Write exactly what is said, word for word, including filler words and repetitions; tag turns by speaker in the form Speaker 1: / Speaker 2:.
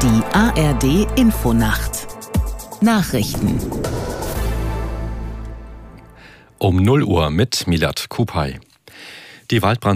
Speaker 1: Die A R D Infonacht Nachrichten
Speaker 2: Um null Uhr mit Milad Kupay. Die Waldbrand